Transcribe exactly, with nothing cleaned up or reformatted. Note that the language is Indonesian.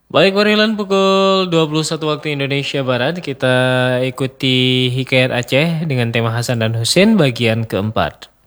Baik, Marilan pukul dua puluh satu waktu Indonesia Barat, kita ikuti Hikayat Aceh dengan tema Hasan dan Husin bagian keempat.